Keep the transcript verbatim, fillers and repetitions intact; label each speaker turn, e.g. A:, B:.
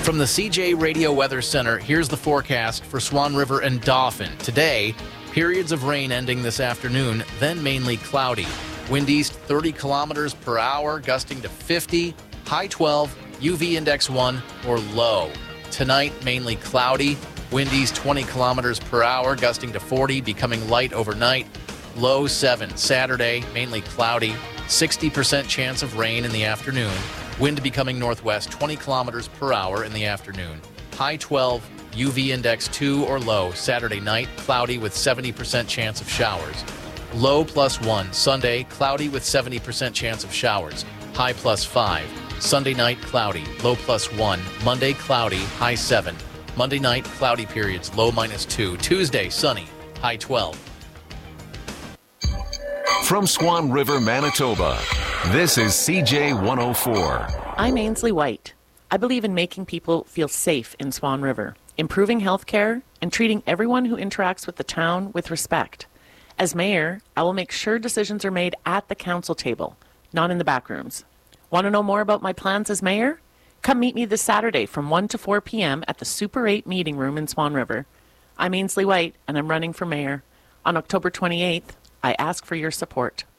A: From the C J Radio Weather Center, here's the forecast for Swan River and Dauphin. Today, periods of rain ending this afternoon, then mainly cloudy. Wind east thirty kilometers per hour, gusting to fifty, high twelve, U V index one or low. Tonight, mainly cloudy. Wind east twenty kilometers per hour, gusting to forty, becoming light overnight. Low seven. Saturday, mainly cloudy. sixty percent chance of rain in the afternoon. Wind becoming northwest twenty kilometers per hour in the afternoon. High twelve, U V index two or low. Saturday night, cloudy with seventy percent chance of showers. Low plus one. Sunday, cloudy with seventy percent chance of showers. High plus five. Sunday night, cloudy. Low plus one. Monday, cloudy. High seven. Monday night, cloudy periods. Low minus two. Tuesday, sunny. High twelve.
B: From Swan River, Manitoba, this is C J one oh four.
C: I'm Ainsley White. I believe in making people feel safe in Swan River, improving health care, and treating everyone who interacts with the town with respect. As mayor, I will make sure decisions are made at the council table, not in the back rooms. Want to know more about my plans as mayor? Come meet me this Saturday from one to four p.m. at the Super eight meeting room in Swan River. I'm Ainsley White, and I'm running for mayor. On October twenty-eighth, I ask for your support.